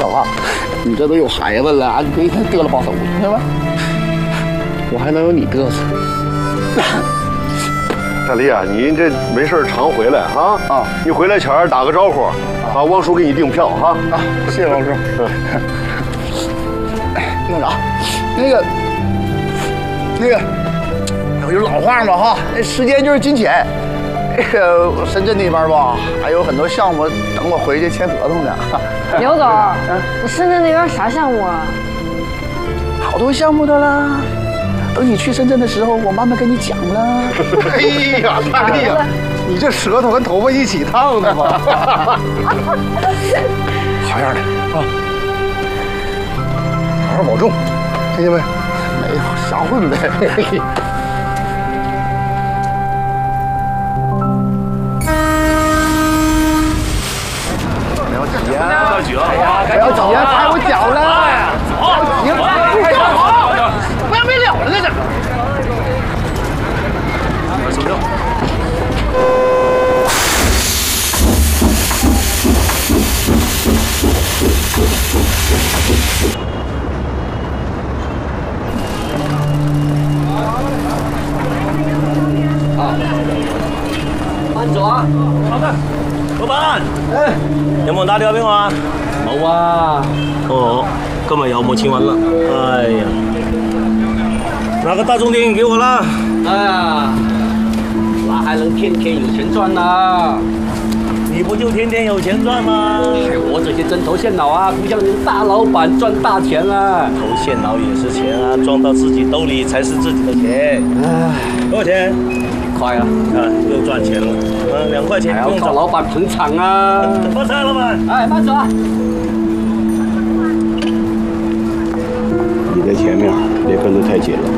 啊，你这都有孩子了，你别一天嘚了吧手的，对吧？我还能有你嘚瑟？ 大力啊，你这没事常回来啊！ 啊， 你回来前打个招呼啊，王叔给你订票哈。 啊，谢谢王叔。那啥，那个，有老话嘛哈，时间就是金钱。这个深圳那边吧，还有很多项目等我回去签合同呢。 刘总，你深圳那边啥项目啊？ 好多项目的啦。等你去深圳的时候，我慢慢跟你讲了。 哎呀，大力呀，你这舌头跟头发一起烫的吗？ 好样的啊！ 好好保重，听见没？ 没有，瞎混呗。不要急啊！不要急啊！踩我脚了！不要急，不要没了了呢，这。 手掉。 慢走啊！ 好的，老闆。有冇人打電話俾我啊？ 冇啊。 哦，今日又冇錢揾啦。哎呀，拿個大眾電影給我啦。 哎呀，哪還能天天有錢賺啊？ 你不就天天有錢賺嗎？ 我這些針頭線腦啊，不像人大老闆賺大錢啊。 頭線腦也是錢啊，裝到自己兜裡才是自己的錢。唉，多少錢？1塊啊！啊，又賺錢了。2塊錢。 還要找老闆捧場啊！ 發財，老闆！ 哎，慢走啊！ 你在前面，别跟得太紧了。